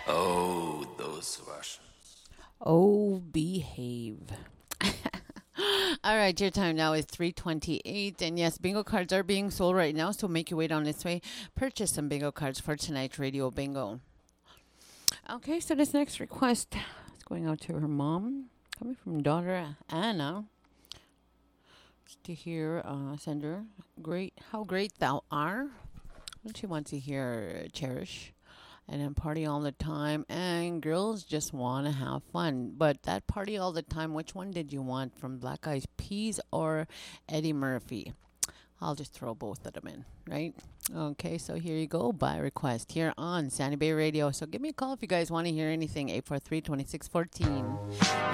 Oh, those Russians. Oh, behave. All right, your time now is 3:28, and yes, bingo cards are being sold right now, so make your way down this way. Purchase some bingo cards for tonight's radio bingo. Okay, so this next request is going out to her mom, coming from daughter Anna, to hear, send her, great, how great thou art. What she wants to hear, cherish. And then party all the time. And girls just want to have fun. But that party all the time, which one did you want, from Black Eyed Peas or Eddie Murphy? I'll just throw both of them in, right? Okay, so here you go, by request, here on Sandy Bay Radio. So give me a call if you guys want to hear anything, 843-2614.